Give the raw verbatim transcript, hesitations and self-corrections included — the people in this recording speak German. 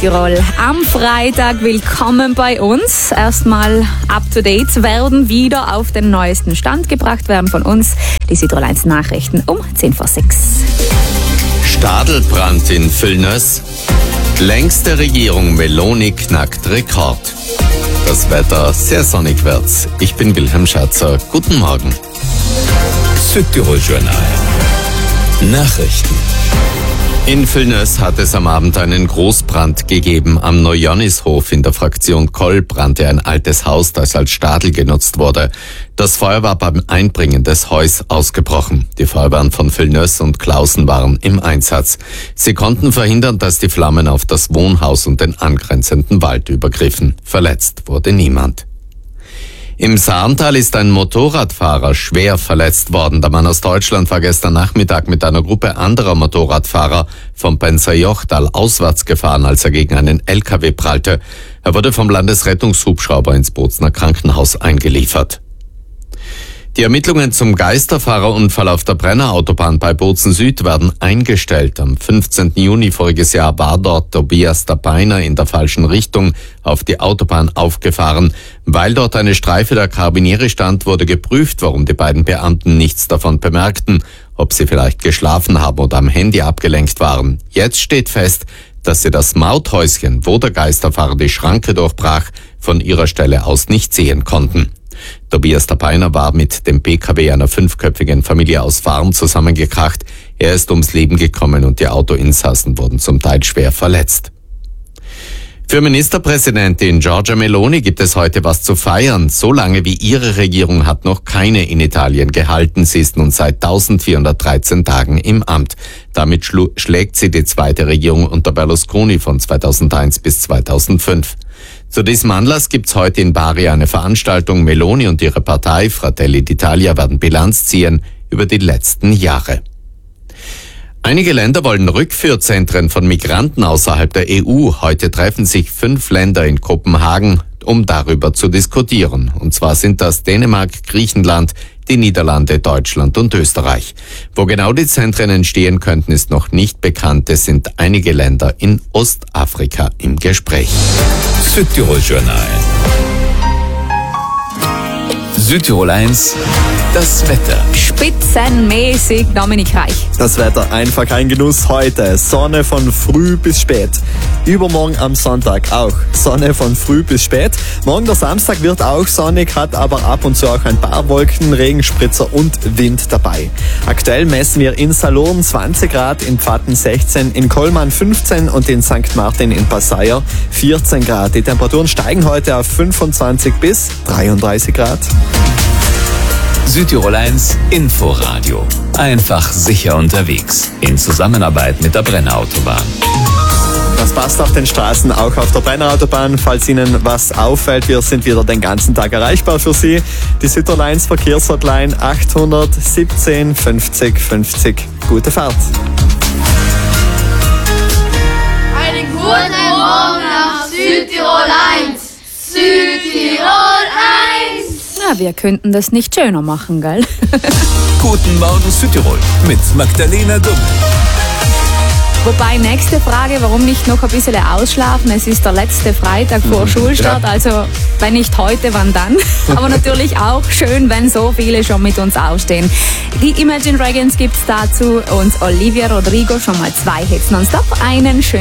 Südtirol am Freitag. Willkommen bei uns. Erstmal up to date werden, wieder auf den neuesten Stand gebracht werden von uns. Die Südtirol eins Nachrichten um zehn vor sechs. Stadelbrand in Vilnius. Längste Regierung Meloni knackt Rekord. Das Wetter sehr sonnig wird's. Ich bin Wilhelm Schatzer. Guten Morgen. Südtirol Journal. Nachrichten. In Vilnius hat es am Abend einen Großbrand gegeben. Am Neujonishof in der Fraktion Koll brannte ein altes Haus, das als Stadel genutzt wurde. Das Feuer war beim Einbringen des Heues ausgebrochen. Die Feuerwehren von Vilnius und Klausen waren im Einsatz. Sie konnten verhindern, dass die Flammen auf das Wohnhaus und den angrenzenden Wald übergriffen. Verletzt wurde niemand. Im Saarntal ist ein Motorradfahrer schwer verletzt worden. Der Mann aus Deutschland war gestern Nachmittag mit einer Gruppe anderer Motorradfahrer vom Penzer-Jochtal auswärts gefahren, als er gegen einen L K W prallte. Er wurde vom Landesrettungshubschrauber ins Bozner Krankenhaus eingeliefert. Die Ermittlungen zum Geisterfahrerunfall auf der Brennerautobahn bei Bozen Süd werden eingestellt. Am fünfzehnten Juni voriges Jahr war dort Tobias Tapeiner in der falschen Richtung auf die Autobahn aufgefahren. Weil dort eine Streife der Karabiniere stand, wurde geprüft, warum die beiden Beamten nichts davon bemerkten, ob sie vielleicht geschlafen haben oder am Handy abgelenkt waren. Jetzt steht fest, dass sie das Mauthäuschen, wo der Geisterfahrer die Schranke durchbrach, von ihrer Stelle aus nicht sehen konnten. Tobias Tapeiner war mit dem P K W einer fünfköpfigen Familie aus Farm zusammengekracht. Er ist ums Leben gekommen und die Autoinsassen wurden zum Teil schwer verletzt. Für Ministerpräsidentin Giorgia Meloni gibt es heute was zu feiern. So lange wie ihre Regierung hat noch keine in Italien gehalten. Sie ist nun seit eintausendvierhundertdreizehn Tagen im Amt. Damit schlu- schlägt sie die zweite Regierung unter Berlusconi von zweitausendeins bis zweitausendfünf. Zu diesem Anlass gibt's heute in Bari eine Veranstaltung. Meloni und ihre Partei Fratelli d'Italia werden Bilanz ziehen über die letzten Jahre. Einige Länder wollen Rückführzentren von Migranten außerhalb der E U. Heute treffen sich fünf Länder in Kopenhagen, um darüber zu diskutieren. Und zwar sind das Dänemark, Griechenland, die Niederlande, Deutschland und Österreich. Wo genau die Zentren entstehen könnten, ist noch nicht bekannt. Es sind einige Länder in Ostafrika im Gespräch. Südtirol Journal. Südtirol eins. Das Wetter. Spitzenmäßig, Dominik Reich. Das Wetter einfach ein Genuss heute. Sonne von früh bis spät. Übermorgen am Sonntag auch Sonne von früh bis spät. Morgen der Samstag wird auch sonnig, hat aber ab und zu auch ein paar Wolken, Regenspritzer und Wind dabei. Aktuell messen wir in Salurn zwanzig Grad, in Pfatten sechzehn, in Kollmann fünfzehn und in Sankt Martin in Passeier vierzehn Grad. Die Temperaturen steigen heute auf fünfundzwanzig bis dreiunddreißig Grad. Südtirol eins Inforadio. Einfach sicher unterwegs. In Zusammenarbeit mit der Brennerautobahn. Das passt auf den Straßen, auch auf der Brennerautobahn. Falls Ihnen was auffällt, wir sind wieder den ganzen Tag erreichbar für Sie. Die Südtirol eins Verkehrshotline achthundertsiebzehn fünfzig fünfzig. Gute Fahrt. Einen guten Morgen nach Südtirol eins. Südtirol eins. Na, wir könnten das nicht schöner machen, gell? Guten Morgen Südtirol mit Magdalena Dumm. Wobei, nächste Frage, warum nicht noch ein bisschen ausschlafen? Es ist der letzte Freitag vor Schulstart, also wenn nicht heute, wann dann? Aber natürlich auch schön, wenn so viele schon mit uns aufstehen. Die Imagine Dragons gibt's dazu und Olivia Rodrigo, schon mal zwei Hits nonstop. Einen schönen